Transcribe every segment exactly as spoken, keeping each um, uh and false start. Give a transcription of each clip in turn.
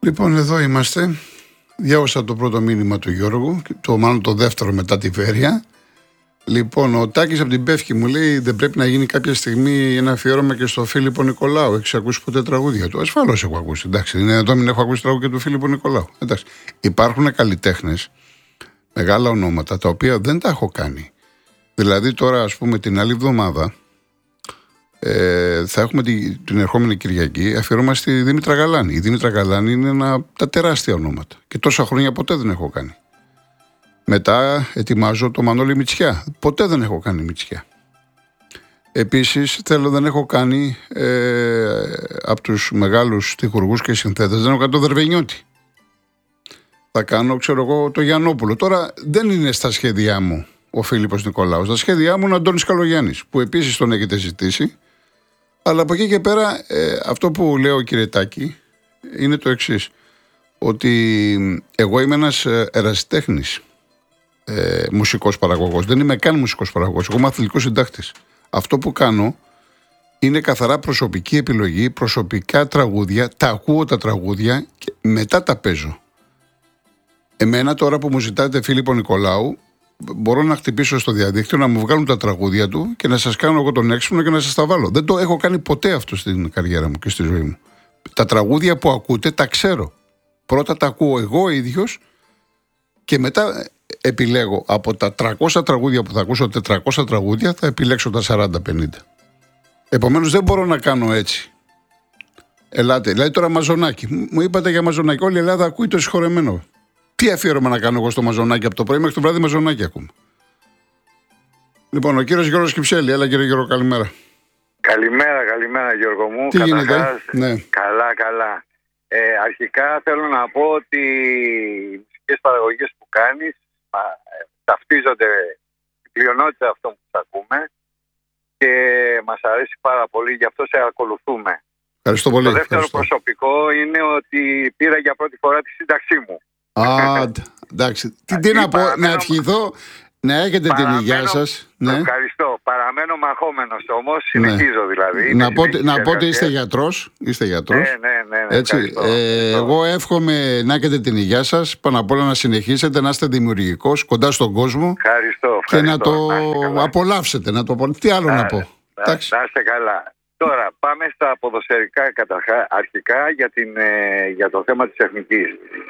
Λοιπόν, εδώ είμαστε. Διάβασα το πρώτο μήνυμα του Γιώργου, το μάλλον το δεύτερο μετά τη Βέρεια. Λοιπόν, ο Τάκης από την Πεύκη μου λέει: δεν πρέπει να γίνει κάποια στιγμή ένα αφιέρωμα και στο Φίλιππο Νικολάου. Έχεις ακούσει ποτέ τραγούδια του? Ασφαλώς έχω ακούσει. Εντάξει, είναι εδώ μην έχω ακούσει τραγούδια του Φίλιππο Νικολάου. Εντάξει. Υπάρχουν καλλιτέχνες, μεγάλα ονόματα, τα οποία δεν τα έχω κάνει. Δηλαδή, τώρα, ας πούμε, την άλλη εβδομάδα ε, θα έχουμε την, την ερχόμενη Κυριακή αφιέρωμα στη Δήμητρα Γαλάνη. Η Δήμητρα Γαλάνη είναι ένα από τα τεράστια ονόματα. Και τόσα χρόνια ποτέ δεν έχω κάνει. Μετά ετοιμάζω το Μανώλη Μητσιά. Ποτέ δεν έχω κάνει Μητσιά. Επίσης θέλω, δεν έχω κάνει ε, από τους μεγάλους στιχουργούς και συνθέτες, δεν έχω κάνει το Δερβενιώτη. Θα κάνω, ξέρω εγώ, το Γιαννόπουλο. Τώρα δεν είναι στα σχέδιά μου ο Φίλιππος Νικολάου. Στα σχέδιά μου είναι ο Αντώνης Καλογιάννης, που επίσης τον έχετε ζητήσει. Αλλά από εκεί και πέρα ε, αυτό που λέω, κύριε Τάκη, είναι το εξής. Ότι εγώ είμαι ένας ερασιτέχνης. Ε, μουσικός παραγωγός. Δεν είμαι καν μουσικός παραγωγός. Εγώ είμαι αθλητικός συντάκτης. Αυτό που κάνω είναι καθαρά προσωπική επιλογή, προσωπικά τραγούδια. Τα ακούω τα τραγούδια και μετά τα παίζω. Εμένα τώρα που μου ζητάτε Φίλιππο Νικολάου, μπορώ να χτυπήσω στο διαδίκτυο, να μου βγάλουν τα τραγούδια του και να σας κάνω εγώ τον έξυπνο και να σας τα βάλω. Δεν το έχω κάνει ποτέ αυτό στην καριέρα μου και στη ζωή μου. Τα τραγούδια που ακούτε τα ξέρω. Πρώτα τα ακούω εγώ ίδιος και μετά επιλέγω από τα τριακόσια τραγούδια που θα ακούσω, τετρακόσια τραγούδια, θα επιλέξω τα σαράντα πενήντα. Επομένως δεν μπορώ να κάνω έτσι. Ελάτε, δηλαδή τώρα Μαζονάκι. Μου είπατε για Μαζονάκι. Όλη η Ελλάδα ακούει το συγχωρεμένο. Τι αφιέρωμα να κάνω εγώ στο Μαζονάκι από το πρωί μέχρι το βράδυ? Μαζονάκι ακούμε. Λοιπόν, ο κύριος Γιώργος Κυψέλη. Έλα, κύριε Γιώργο, καλημέρα. Καλημέρα, καλημέρα, Γιώργο μου. Τι Καταρχάς, γίνεται? Ναι. Καλά, καλά. Ε, αρχικά θέλω να πω ότι οι μουσικές παραγωγές που κάνεις α, ταυτίζονται η πλειονότητα αυτών που θα ακούμε και μας αρέσει πάρα πολύ, γι' αυτό σε ακολουθούμε. Ευχαριστώ πολύ. Το δεύτερο Ευχαριστώ. προσωπικό είναι ότι πήρα για πρώτη φορά τη σύνταξή μου. Α, εντάξει. Τι, τι να πω, να ευχηθώ να έχετε παραμένω, την υγεία σας. Ναι. Ευχαριστώ. Παραμένω μαχόμενος όμως, συνεχίζω δηλαδή. Να πω, να πω ότι είστε γιατρός. Είστε γιατρός. Ναι, ναι, ναι, ναι. Έτσι, ευχαριστώ, ε, ευχαριστώ. εγώ εύχομαι να έχετε την υγεία σας, πάνω απ' όλα να συνεχίσετε, να είστε δημιουργικός, κοντά στον κόσμο. Ευχαριστώ, ευχαριστώ. Και να το να είστε καλά. απολαύσετε. Να το απολαύσετε. Τι άλλο Α, να πω. Να, Εντάξει. να είστε καλά. Τώρα πάμε στα ποδοσφαιρικά καταρχά, αρχικά για, την, ε, για το θέμα της εθνικής.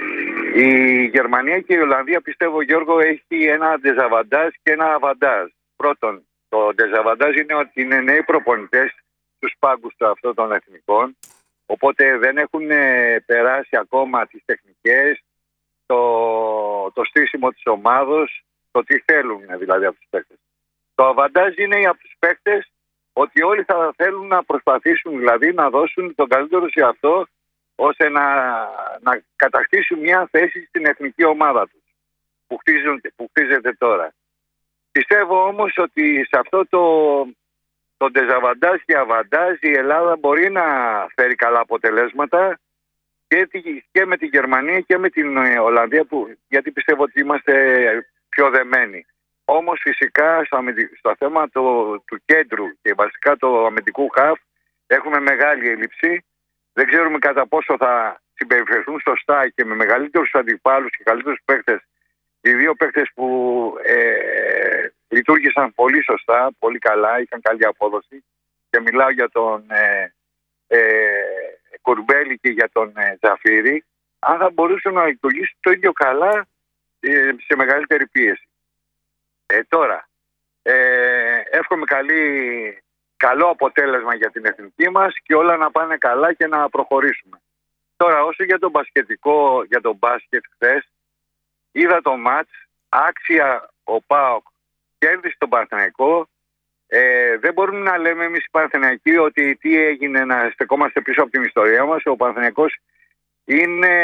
Η Γερμανία και η Ολλανδία, πιστεύω, Γιώργο, έχει ένα ντεζαβαντάζ και ένα αβαντάζ. Πρώτον, το ντεζαβαντάζ είναι ότι είναι νέοι προπονητές στους πάγκους αυτών των εθνικών, οπότε δεν έχουν ε, περάσει ακόμα τις τεχνικές, το, το στήσιμο της ομάδος, το τι θέλουν δηλαδή από τους παίκτες. Το αβαντάζ είναι από τους παίκτες ότι όλοι θα θέλουν να προσπαθήσουν δηλαδή να δώσουν τον καλύτερο σε αυτό, ώστε να, να κατακτήσουν μια θέση στην εθνική ομάδα τους που, χτίζουν, που χτίζεται τώρα. Πιστεύω όμως ότι σε αυτό το, το ντεζαβαντάζ και αβαντάζ η Ελλάδα μπορεί να φέρει καλά αποτελέσματα και, και με τη Γερμανία και με την Ολλανδία, που, γιατί πιστεύω ότι είμαστε πιο δεμένοι. Όμως φυσικά στο, στο θέμα το, του κέντρου και βασικά του αμυντικού χαφ έχουμε μεγάλη έλλειψη. Δεν ξέρουμε κατά πόσο θα συμπεριφερθούν σωστά και με μεγαλύτερους αντιπάλους και καλύτερους παίκτες οι δύο παίκτες που ε, λειτουργήσαν πολύ σωστά, πολύ καλά, είχαν καλή απόδοση, και μιλάω για τον ε, ε, Κουρμπέλη και για τον ε, Ζαφύρη, αν θα μπορούσαν να λειτουργήσουν το ίδιο καλά ε, σε μεγαλύτερη πίεση. Ε, τώρα, ε, εύχομαι καλή, καλό αποτέλεσμα για την εθνική μας και όλα να πάνε καλά και να προχωρήσουμε. Τώρα, όσο για τον μπασκετικό, για τον μπάσκετ χθες, είδα το μάτς, άξια ο ΠΑΟΚ κέρδισε τον Παναθηναϊκό. Ε, δεν μπορούμε να λέμε εμείς οι Παναθηναϊκοί ότι τι έγινε, να στεκόμαστε πίσω από την ιστορία μας. Ο Παναθηναϊκός είναι,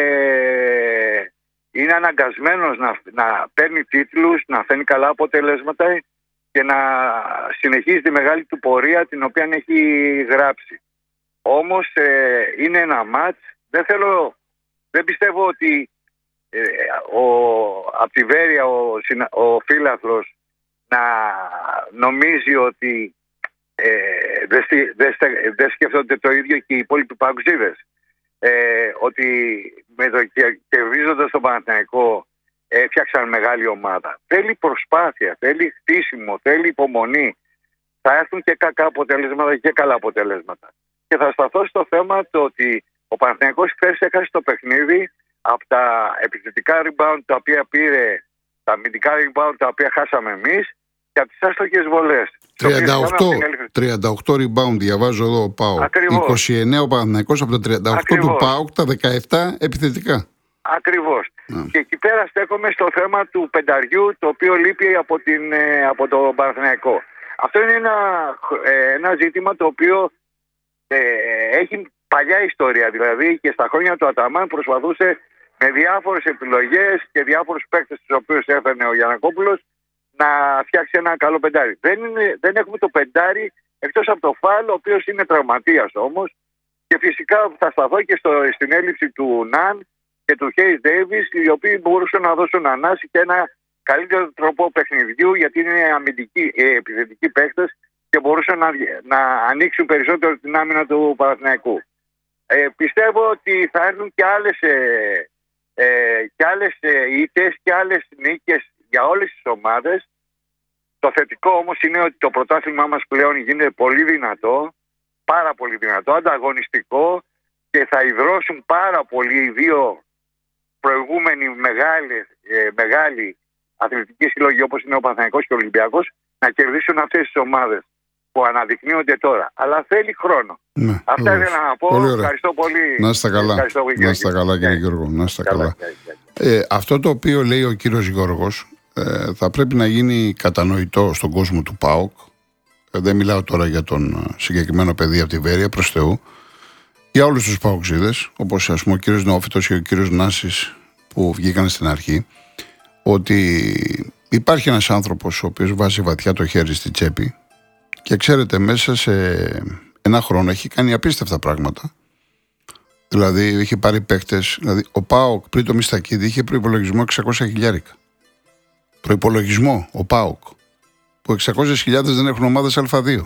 είναι αναγκασμένος να, να παίρνει τίτλους, να φέρνει καλά αποτελέσματα και να συνεχίζει τη μεγάλη του πορεία την οποία έχει γράψει. Όμως ε, είναι ένα μάτς, δεν θέλω, δεν πιστεύω ότι ε, ο, από τη Βέρεια ο, ο φίλαθλος να νομίζει ότι ε, δεν δε, δε σκέφτονται το ίδιο και οι υπόλοιποι παγκοσίδες. ε, ότι με το κερδίζοντας τον Παναθηναϊκό έφτιαξαν μεγάλη ομάδα. Θέλει προσπάθεια, θέλει χτίσιμο, θέλει υπομονή. Θα έρθουν και κακά αποτελέσματα και καλά αποτελέσματα. Και θα σταθώ στο θέμα το ότι ο Παναθηναϊκός χθες έχασε το παιχνίδι από τα επιθετικά rebound τα οποία πήρε, τα αμυντικά rebound τα οποία χάσαμε εμείς και από τις άστοχες βολές. τριάντα οκτώ rebound διαβάζω εδώ ο ΠΑΟΚ. είκοσι εννέα ο Παναθηναϊκός από τα τριάντα οκτώ Ακριβώς. του ΠΑΟΚ, τα δεκαεπτά επιθετικά. Ακριβώς. Yeah. Και εκεί πέρα στέκομαι στο θέμα του πενταριού το οποίο λείπει από, την, από το Παναθηναϊκό. Αυτό είναι ένα, ένα ζήτημα το οποίο ε, έχει παλιά ιστορία. Δηλαδή και στα χρόνια του Αταμάν προσπαθούσε με διάφορες επιλογές και διάφορους παίκτες τους οποίους έφερνε ο Γιαννακόπουλος να φτιάξει ένα καλό πεντάρι. Δεν, είναι, δεν έχουμε το πεντάρι εκτός από το Φάλ, ο οποίος είναι τραυματίας όμως. Και φυσικά θα σταθώ και στο, στην έλλειψη του Ναν και του Χέις Ντέιβις, οι οποίοι μπορούσαν να δώσουν ανάση και ένα καλύτερο τρόπο παιχνιδιού, γιατί είναι αμυντικοί, ε, επιθετικοί παίκτες και μπορούσαν να, να ανοίξουν περισσότερο την άμυνα του Παναθηναϊκού. Ε, πιστεύω ότι θα έρθουν και άλλες, ε, ε, και άλλες ε, ήττες και άλλες νίκες για όλες τις ομάδες. Το θετικό όμως είναι ότι το πρωτάθλημά μας πλέον γίνεται πολύ δυνατό, πάρα πολύ δυνατό, ανταγωνιστικό και θα ιδρώσουν πάρα πολύ οι δύο προηγούμενοι μεγάλοι, ε, μεγάλοι αθλητικοί σύλλογοι όπως είναι ο Παναθηναϊκός και ο Ολυμπιακός να κερδίσουν αυτές τις ομάδες που αναδεικνύονται τώρα. Αλλά θέλει χρόνο. Ναι, Αυτά ήθελα να πω. Πολύ Ευχαριστώ πολύ. Να είστε καλά. Ευχαριστώ, να είστε καλά κύριε Γιώργο. Να είστε καλά. καλά. Ε, αυτό το οποίο λέει ο κύριος Γιώργος ε, θα πρέπει να γίνει κατανοητό στον κόσμο του ΠΑΟΚ. Ε, δεν μιλάω τώρα για τον συγκεκριμένο παιδί από τη Βέρεια, προς Θεού. Για όλους τους ΠΑΟΚζίδες, όπως ας πούμε ο κύριος Νεόφυτος και ο κύριος Νάσης που βγήκαν στην αρχή, ότι υπάρχει ένας άνθρωπος ο οποίος βάζει βαθιά το χέρι στη τσέπη και ξέρετε μέσα σε ένα χρόνο έχει κάνει απίστευτα πράγματα. Δηλαδή είχε πάρει παίκτες, δηλαδή ο ΠΑΟΚ πριν το Μιστακίδη είχε προϋπολογισμό εξακόσια χιλιάρικα. Προϋπολογισμό ο ΠΑΟΚ, που εξακόσιες χιλιάδες δεν έχουν ομάδες Α2.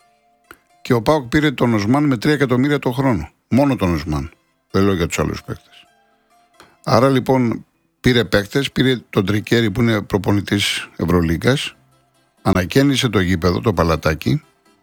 Και ο ΠΑΟΚ πήρε τον Οσμάν με τρία εκατομμύρια το χρόνο. Μόνο τον Οσμάν. Δεν λέω για τους άλλους παίκτες. Άρα λοιπόν πήρε παίκτες, πήρε τον Τρικέρι που είναι προπονητής Ευρωλίγκας, ανακαίνισε το γήπεδο, το παλατάκι,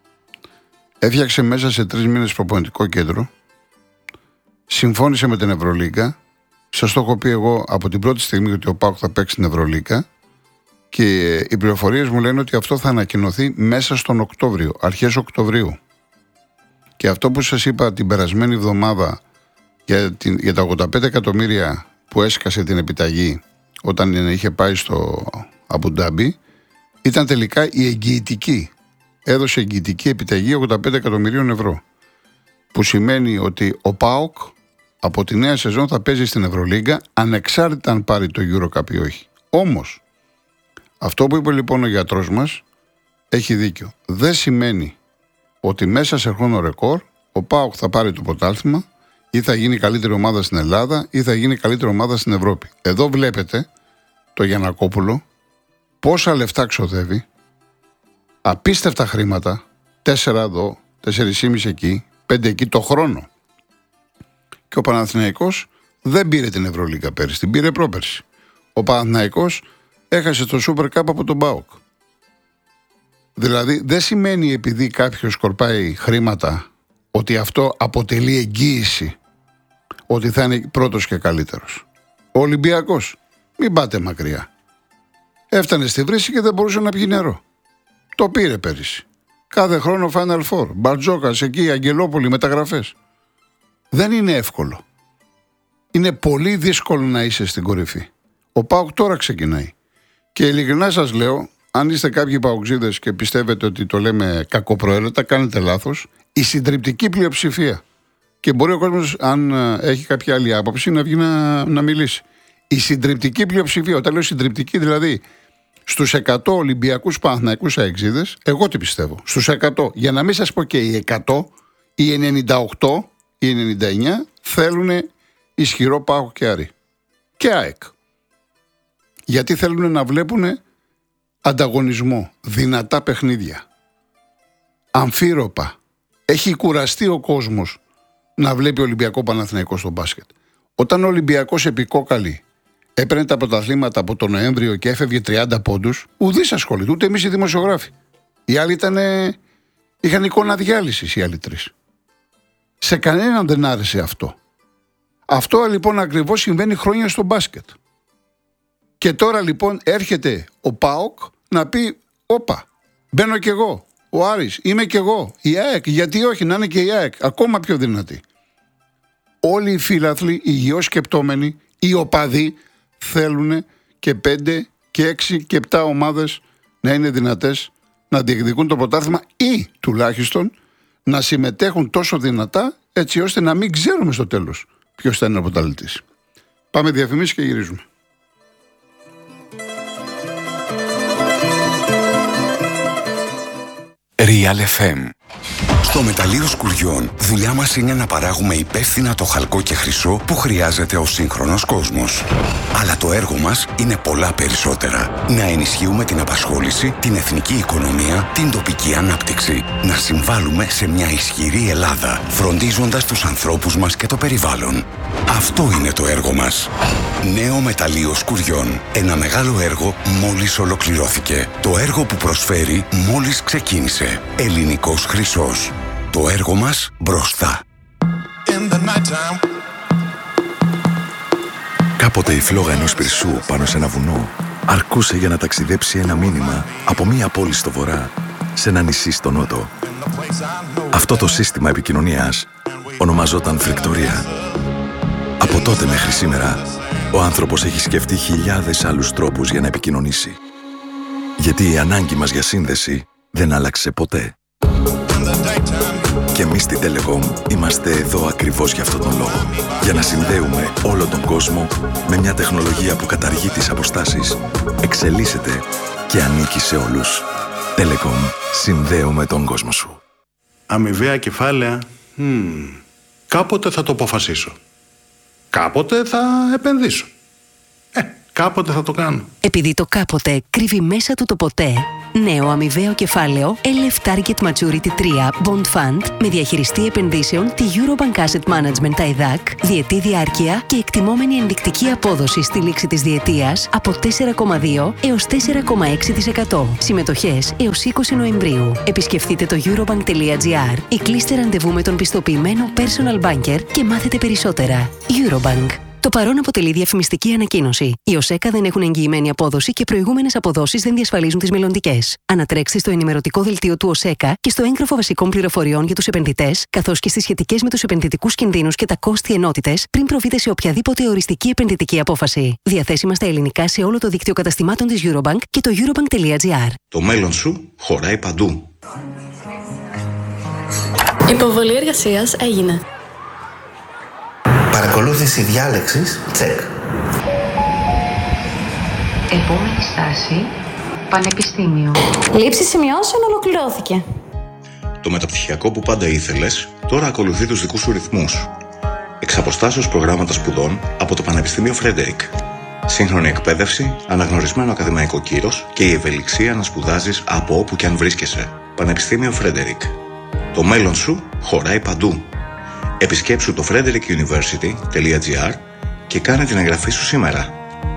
έφτιαξε μέσα σε τρεις μήνες προπονητικό κέντρο, συμφώνησε με την Ευρωλίγκα. Σας το έχω πει εγώ από την πρώτη στιγμή ότι ο ΠΑΟΚ θα παίξει την Ευρωλίγκα και οι πληροφορίες μου λένε ότι αυτό θα ανακοινωθεί μέσα στον Οκτώβριο, αρχές Οκτωβρίου. Και αυτό που σας είπα την περασμένη εβδομάδα για, την, για τα ογδόντα πέντε εκατομμύρια που έσκασε την επιταγή όταν είχε πάει στο Αμπουντάμπι, ήταν τελικά η εγγυητική. Έδωσε εγγυητική επιταγή ογδόντα πέντε εκατομμυρίων ευρώ. Που σημαίνει ότι ο ΠΑΟΚ από τη νέα σεζόν θα παίζει στην Ευρωλίγκα ανεξάρτητα αν πάρει το EuroCup ή όχι. Όμως, αυτό που είπε λοιπόν ο γιατρός μας έχει δίκιο. Δεν σημαίνει ότι μέσα σε χρόνο ρεκόρ ο ΠΑΟΚ θα πάρει το πρωτάθλημα ή θα γίνει καλύτερη ομάδα στην Ελλάδα ή θα γίνει καλύτερη ομάδα στην Ευρώπη. Εδώ βλέπετε το Γιαννακόπουλο πόσα λεφτά ξοδεύει, απίστευτα χρήματα, τέσσερα εδώ, τέσσερα κόμμα πέντε εκεί, πέντε εκεί το χρόνο. Και ο Παναθηναϊκός δεν πήρε την Ευρωλίγκα πέρυσι, την πήρε πρόπερσι. Ο Παναθηναϊκός έχασε το Super Cup από τον ΠΑΟΚ. Δηλαδή δεν σημαίνει επειδή κάποιος σκορπάει χρήματα ότι αυτό αποτελεί εγγύηση ότι θα είναι πρώτος και καλύτερος. Ο Ολυμπιακός, μην πάτε μακριά. Έφτανε στη βρύση και δεν μπορούσε να πιει νερό. Το πήρε πέρυσι. Κάθε χρόνο Final Four. Μπαρτζόκας εκεί, Αγγελόπολη, μεταγραφές. Δεν είναι εύκολο. Είναι πολύ δύσκολο να είσαι στην κορυφή. Ο ΠΑΟΚ τώρα ξεκινάει. Και ειλικρινά σας λέω, αν είστε κάποιοι παοξίδες και πιστεύετε ότι το λέμε κακοπροαίρετα, κάνετε λάθος. Η συντριπτική πλειοψηφία. Και μπορεί ο κόσμος, αν έχει κάποια άλλη άποψη, να βγει να, να μιλήσει. Η συντριπτική πλειοψηφία, όταν λέω συντριπτική, δηλαδή στους εκατό Ολυμπιακούς Παναθηναϊκούς αεξίδες, εγώ τι πιστεύω. Στους εκατό. Για να μην σας πω και οι εκατό, οι ενενήντα οκτώ, οι ενενήντα εννιά θέλουν ισχυρό ΠΑΟΚ και Άρη. Και ΑΕΚ. Γιατί θέλουν να βλέπουν ανταγωνισμό, δυνατά παιχνίδια, αμφίροπα. Έχει κουραστεί ο κόσμος να βλέπει Ολυμπιακό Παναθηναϊκό στο μπάσκετ. Όταν ο Ολυμπιακός επί κόκαλη έπαιρνε τα πρωταθλήματα από τον Νοέμβριο και έφευγε τριάντα πόντους, ουδής ασχολείται, ούτε εμείς οι δημοσιογράφοι. Οι άλλοι ήταν, είχαν εικόνα διάλυσης οι άλλοι τρεις. Σε κανέναν δεν άρεσε αυτό. Αυτό λοιπόν ακριβώς συμβαίνει χρόνια στο μπάσκετ. Και τώρα λοιπόν έρχεται ο ΠΑΟΚ να πει, όπα, μπαίνω κι εγώ, ο Άρης, είμαι κι εγώ, η ΑΕΚ, γιατί όχι, να είναι και η ΑΕΚ, ακόμα πιο δυνατή. Όλοι οι φίλαθλοι, οι υγιοσκεπτόμενοι, οι οπαδοί θέλουν και πέντε και έξι και επτά ομάδες να είναι δυνατές να διεκδικούν το πρωτάθλημα ή τουλάχιστον να συμμετέχουν τόσο δυνατά έτσι ώστε να μην ξέρουμε στο τέλος ποιος θα είναι ο πρωταθλητής. Πάμε διαφημίσεις και γυρίζουμε. Real εφ εμ. Στο μεταλλείο Σκουριών, δουλειά μας είναι να παράγουμε υπεύθυνα το χαλκό και χρυσό που χρειάζεται ο σύγχρονος κόσμος. Αλλά το έργο μας είναι πολλά περισσότερα. Να ενισχύουμε την απασχόληση, την εθνική οικονομία, την τοπική ανάπτυξη. Να συμβάλλουμε σε μια ισχυρή Ελλάδα, φροντίζοντας τους ανθρώπους μας και το περιβάλλον. Αυτό είναι το έργο μας. Νέο μεταλλείο Σκουριών. Ένα μεγάλο έργο μόλις ολοκληρώθηκε. Το έργο που προσφέρει μόλις ξεκίνησε. Ελληνικός χρυσός. Το έργο μας μπροστά. Κάποτε η φλόγα ενός πυρσού πάνω σε ένα βουνό αρκούσε για να ταξιδέψει ένα μήνυμα από μία πόλη στο βορρά σε ένα νησί στο νότο. Αυτό το σύστημα επικοινωνίας ονομαζόταν φρικτορία. Από τότε μέχρι σήμερα, ο άνθρωπος έχει σκεφτεί χιλιάδες άλλους τρόπους για να επικοινωνήσει. Γιατί η ανάγκη μας για σύνδεση δεν άλλαξε ποτέ. Και εμείς στην Telecom είμαστε εδώ ακριβώς για αυτόν τον λόγο. Για να συνδέουμε όλο τον κόσμο με μια τεχνολογία που καταργεί τις αποστάσεις, εξελίσσεται και ανήκει σε όλους. Telecom. Συνδέουμε τον κόσμο σου. Αμοιβαία κεφάλαια. Hmm. Κάποτε θα το αποφασίσω. Κάποτε θα επενδύσω. Ε, κάποτε θα το κάνω. Επειδή το κάποτε κρύβει μέσα του το ποτέ, νέο αμοιβαίο κεφάλαιο ελ εφ Target Maturity τρία Bond Fund με διαχειριστή επενδύσεων τη Eurobank Asset Management τα ΕΔΑΚ, διετή διάρκεια και εκτιμόμενη ενδεικτική απόδοση στη λήξη της διετίας από τέσσερα κόμμα δύο έως τέσσερα κόμμα έξι τοις εκατό. Συμμετοχές έως είκοσι Νοεμβρίου. Επισκεφτείτε το eurobank.gr ή κλείστε ραντεβού με τον πιστοποιημένο personal banker και μάθετε περισσότερα. Eurobank. Το παρόν αποτελεί διαφημιστική ανακοίνωση. Οι ΟΣΕΚΑ δεν έχουν εγγυημένη απόδοση και προηγούμενες αποδόσεις δεν διασφαλίζουν τις μελλοντικές. Ανατρέξτε στο ενημερωτικό δελτίο του ΟΣΕΚΑ και στο έγγραφο βασικών πληροφοριών για τους επενδυτές, καθώς και στις σχετικές με τους επενδυτικούς κινδύνους και τα κόστη ενότητες, πριν προβείτε σε οποιαδήποτε οριστική επενδυτική απόφαση. Διαθέσιμα στα ελληνικά σε όλο το δίκτυο καταστημάτων της Eurobank και το eurobank.gr. Το μέλλον σου χωράει παντού. Υποβολή εργασίας έγινε. Παρακολούθηση διάλεξης, τσεκ. Επόμενη στάση, πανεπιστήμιο. Λήψη σημειώσεων ολοκληρώθηκε. Το μεταπτυχιακό που πάντα ήθελες, τώρα ακολουθεί τους δικούς σου ρυθμούς. Εξ αποστάσεως προγράμματα σπουδών από το Πανεπιστήμιο Φρέντερικ. Σύγχρονη εκπαίδευση, αναγνωρισμένο ακαδημαϊκό κύρος και η ευελιξία να σπουδάζεις από όπου και αν βρίσκεσαι. Πανεπιστήμιο Φρέντερικ. Το μέλλον σου χωράει παντού. Επισκέψου το frederick university τελεία gr και κάνε την εγγραφή σου σήμερα.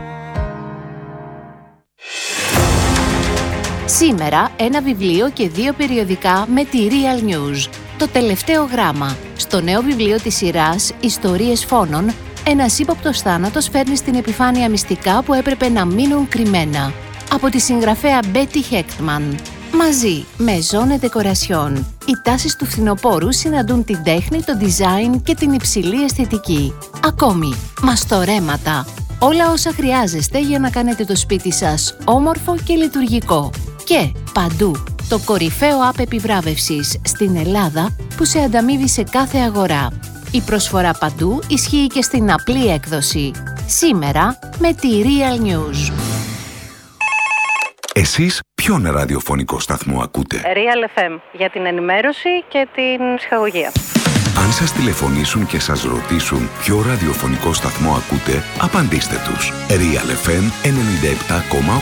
Σήμερα ένα βιβλίο και δύο περιοδικά με τη Real News. Το τελευταίο γράμμα. Στο νέο βιβλίο της σειράς «Ιστορίες φόνων», ένας ύποπτος θάνατος φέρνει στην επιφάνεια μυστικά που έπρεπε να μείνουν κρυμμένα. Από τη συγγραφέα Betty Hechtman. Μαζί με Zone Decoration, οι τάσεις του φθινοπόρου συναντούν την τέχνη, το design και την υψηλή αισθητική. Ακόμη, μαστορέματα. Όλα όσα χρειάζεστε για να κάνετε το σπίτι σας όμορφο και λειτουργικό. Και παντού, το κορυφαίο app επιβράβευσης στην Ελλάδα που σε ανταμείβει σε κάθε αγορά. Η προσφορά παντού ισχύει και στην απλή έκδοση. Σήμερα με τη Real News. Εσείς ποιον ραδιοφωνικό σταθμό ακούτε? Real εφ εμ, για την ενημέρωση και την ψυχαγωγία. Αν σας τηλεφωνήσουν και σας ρωτήσουν ποιο ραδιοφωνικό σταθμό ακούτε, απαντήστε τους. Real εφ εμ ενενήντα επτά κόμμα οκτώ.